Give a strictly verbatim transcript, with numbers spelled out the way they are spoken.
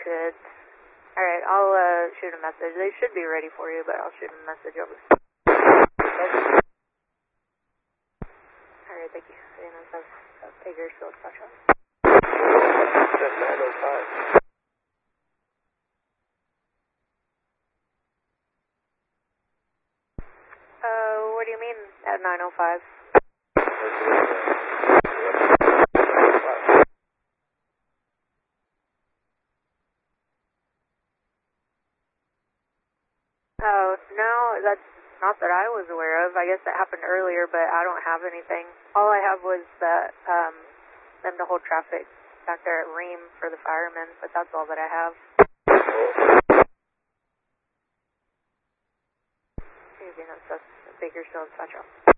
could. Alright, I'll uh, shoot a message. They should be ready for you, but I'll shoot a message over. Alright, thank you. And that's a bigger field special. That's nine oh five. Uh, what do you mean at nine oh five? Oh, no, that's not that I was aware of. I guess that happened earlier, but I don't have anything. All I have was that, um, them to hold traffic back there at Ream for the firemen, but that's all that I have. Maybe that's a Bakersfield Central.